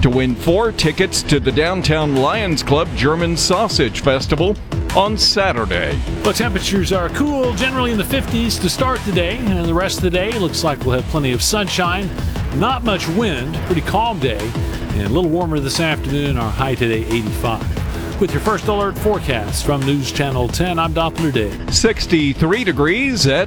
to win 4 tickets to the Downtown Lions Club German Sausage Festival on Saturday. Well, temperatures are cool, generally in the 50s to start the day, and the rest of the day looks like we'll have plenty of sunshine, not much wind, pretty calm day, and a little warmer this afternoon. Our high today 85. With your first alert forecast from News Channel 10, I'm Doppler Dave. 63 degrees at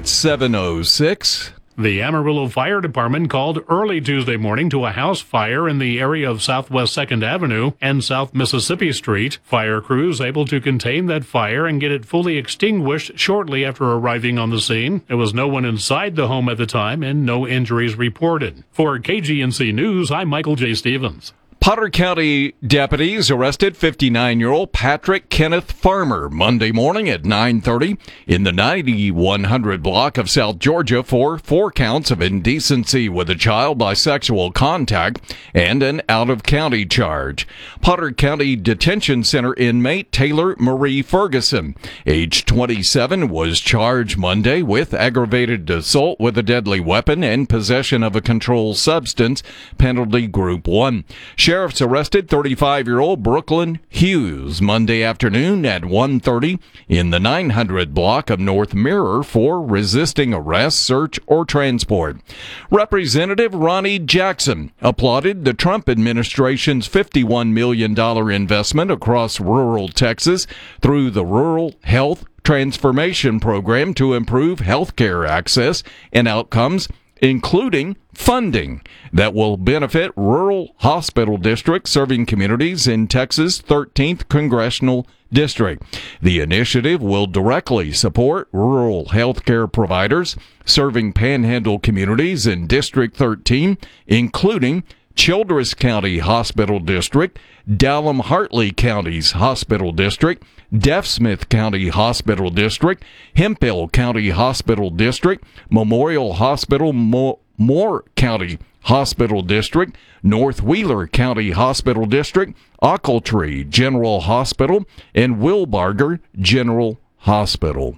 7:06. The Amarillo Fire Department called early Tuesday morning to a house fire in the area of Southwest 2nd Avenue and South Mississippi Street. Fire crews able to contain that fire and get it fully extinguished shortly after arriving on the scene. There was no one inside the home at the time and no injuries reported. For KGNC News, I'm Michael J. Stevens. Potter County deputies arrested 59-year-old Patrick Kenneth Farmer Monday morning at 9:30 in the 9100 block of South Georgia for 4 counts of indecency with a child by sexual contact and an out-of-county charge. Potter County Detention Center inmate Taylor Marie Ferguson, age 27, was charged Monday with aggravated assault with a deadly weapon and possession of a controlled substance, penalty group 1. Sheriffs arrested 35-year-old Brooklyn Hughes Monday afternoon at 1:30 in the 900 block of North Mirror for resisting arrest, search, or transport. Representative Ronnie Jackson applauded the Trump administration's $51 million investment across rural Texas through the Rural Health Transformation Program to improve health care access and outcomes, including funding that will benefit rural hospital districts serving communities in Texas' 13th Congressional District. The initiative will directly support rural health care providers serving Panhandle communities in District 13, including Childress County Hospital District, Dallam-Hartley County's Hospital District, Deaf-Smith County Hospital District, Hemphill County Hospital District, Memorial Hospital Moore County Hospital District, North Wheeler County Hospital District, Ochiltree General Hospital, and Wilbarger General Hospital.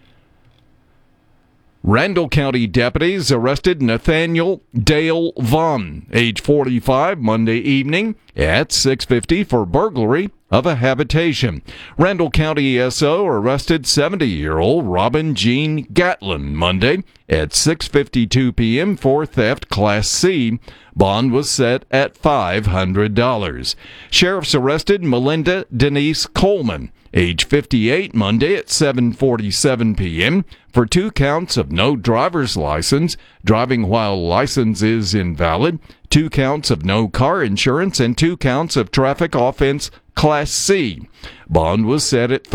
Randall County deputies arrested Nathaniel Dale Vaughn, age 45, Monday evening at 6:50 for burglary of a habitation. Randall County SO arrested 70-year-old Robin Jean Gatlin Monday at 6:52 p.m. for theft Class C. Bond was set at $500. Sheriffs arrested Melinda Denise Coleman, age 58, Monday at 7:47 p.m. for 2 counts of no driver's license, driving while license is invalid, 2 counts of no car insurance, and 2 counts of traffic offense Class C. Bond was set at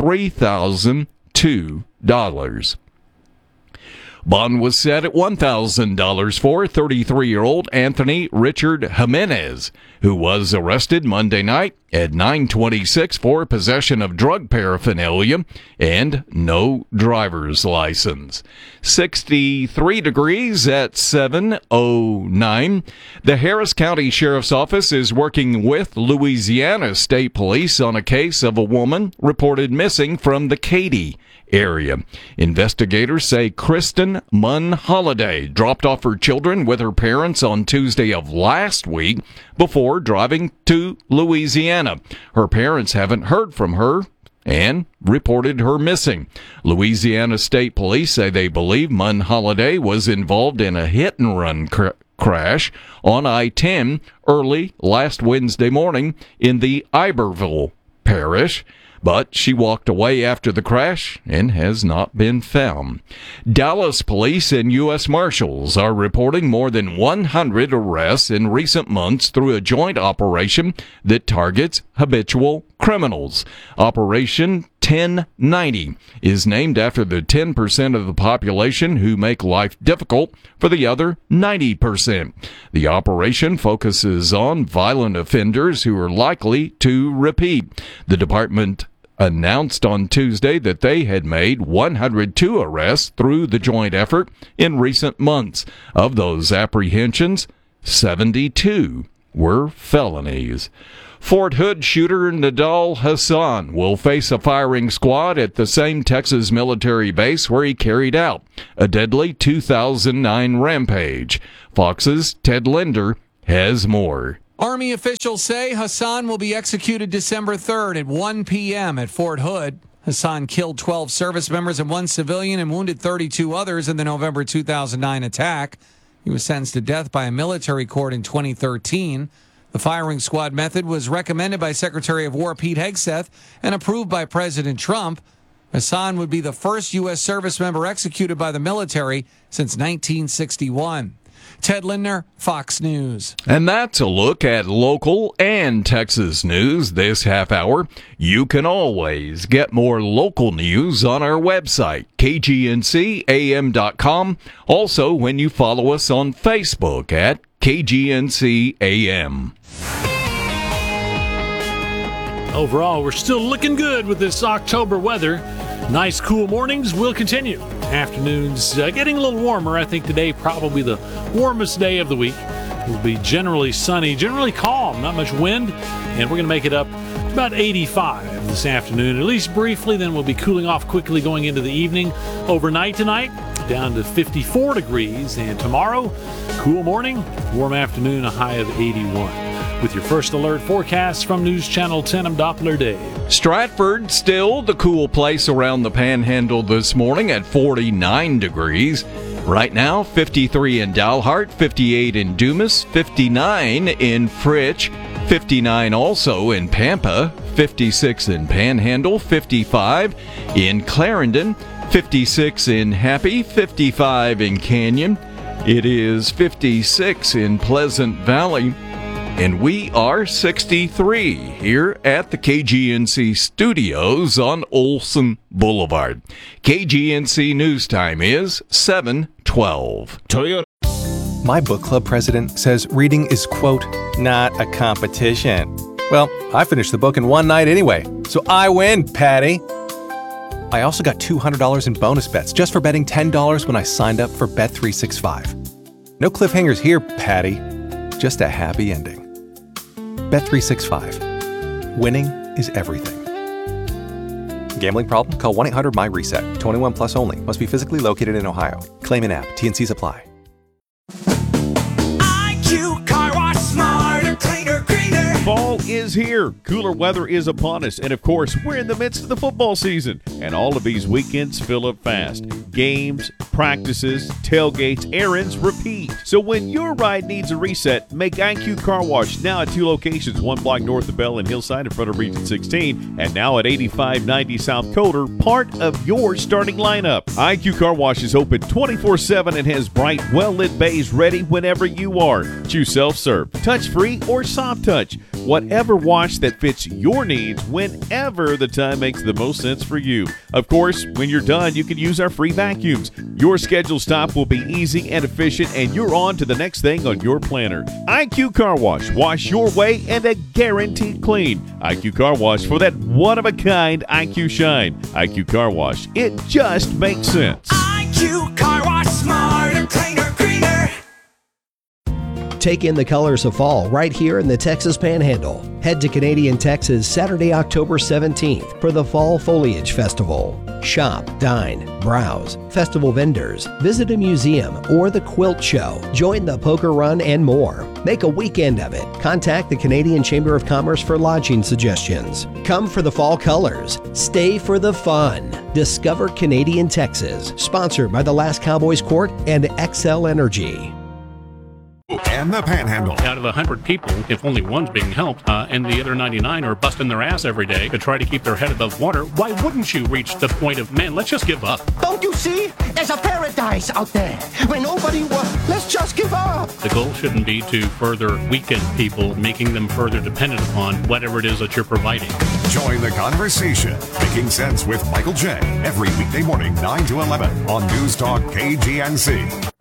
$3,002. Bond was set at $1,000 for 33-year-old Anthony Richard Jimenez, who was arrested Monday night at 9:26 for possession of drug paraphernalia and no driver's license. 63 degrees at 7:09. The Harris County Sheriff's Office is working with Louisiana State Police on a case of a woman reported missing from the Katy area. Investigators say Kristen Munn Holiday dropped off her children with her parents on Tuesday of last week before driving to Louisiana. Her parents haven't heard from her and reported her missing. Louisiana State Police say they believe Munn Holiday was involved in a hit-and-run crash on I-10 early last Wednesday morning in the Iberville parish, but she walked away after the crash and has not been found. Dallas police and U.S. Marshals are reporting more than 100 arrests in recent months through a joint operation that targets habitual criminals. Operation 1090 is named after the 10% of the population who make life difficult for the other 90%. The operation focuses on violent offenders who are likely to repeat. The department announced on Tuesday that they had made 102 arrests through the joint effort in recent months. Of those apprehensions, 72 were felonies. Fort Hood shooter Nidal Hassan will face a firing squad at the same Texas military base where he carried out a deadly 2009 rampage. Fox's Ted Linder has more. Army officials say Hassan will be executed December 3rd at 1 p.m. at Fort Hood. Hassan killed 12 service members and 1 civilian and wounded 32 others in the November 2009 attack. He was sentenced to death by a military court in 2013. The firing squad method was recommended by Secretary of War Pete Hegseth and approved by President Trump. Hassan would be the first U.S. service member executed by the military since 1961. Ted Lindner, Fox News. And that's a look at local and Texas news this half hour. You can always get more local news on our website, kgncam.com. Also, when you follow us on Facebook at KGNCAM. Overall, we're still looking good with this October weather. Nice, cool mornings will continue. Afternoons getting a little warmer. I think today probably the warmest day of the week. It will be generally sunny, generally calm, not much wind, and we're going to make it up to about 85 this afternoon, at least briefly. Then we'll be cooling off quickly going into the evening. Overnight tonight, down to 54 degrees, and tomorrow, cool morning, warm afternoon, a high of 81. With your first alert forecast from News Channel 10, I'm Doppler Dave. Stratford, still the cool place around the Panhandle this morning at 49 degrees. Right now, 53 in Dalhart, 58 in Dumas, 59 in Fritch, 59 also in Pampa, 56 in Panhandle, 55 in Clarendon, 56 in Happy, 55 in Canyon. It is 56 in Pleasant Valley. And we are 63 here at the KGNC studios on Olson Boulevard. KGNC News Time is 7:12. Toyota. My book club president says reading is, quote, not a competition. Well, I finished the book in one night anyway, so I win, Patty. I also got $200 in bonus bets just for betting $10 when I signed up for Bet365. No cliffhangers here, Patty. Just a happy ending. Bet365. Winning is everything. Gambling problem? Call 1-800-MY-RESET. 21 plus only. Must be physically located in Ohio. Claim in app. T&Cs apply. IQ Car Wash, smarter, cleaner, greener. Fall is here. Cooler weather is upon us. And of course, we're in the midst of the football season. And all of these weekends fill up fast. Games, practices, tailgates, errands, repeat. So when your ride needs a reset, make IQ Car Wash now at 2 locations, 1 block north of Bell and Hillside in front of Region 16, and now at 8590 South Coder, part of your starting lineup. IQ Car Wash is open 24/7 and has bright, well-lit bays ready whenever you are. Choose self-serve, touch-free, or soft touch. Whatever wash that fits your needs whenever the time makes the most sense for you. Of course, when you're done, you can use our free vacuums. Your scheduled stop will be easy and efficient, and you're on to the next thing on your planner. IQ Car Wash. Wash your way and a guaranteed clean. IQ Car Wash for that one-of-a-kind IQ shine. IQ Car Wash. It just makes sense. IQ Car Wash, smarter, cleaner, greener. Take in the colors of fall right here in the Texas Panhandle. Head to Canadian Texas Saturday, October 17th for the Fall Foliage Festival. Shop, dine, browse, festival vendors, visit a museum or the quilt show, join the poker run and more. Make a weekend of it. Contact the Canadian Chamber of Commerce for lodging suggestions. Come for the fall colors. Stay for the fun. Discover Canadian Texas. Sponsored by the Last Cowboys Court and XL Energy. And the Panhandle. Out of 100 people, if only one's being helped, and the other 99 are busting their ass every day to try to keep their head above water, why wouldn't you reach the point of, man, let's just give up? Don't you see? There's a paradise out there where nobody wants. Let's just give up. The goal shouldn't be to further weaken people, making them further dependent upon whatever it is that you're providing. Join the conversation. Making Sense with Michael J. Every weekday morning, 9 to 11 on News Talk KGNC.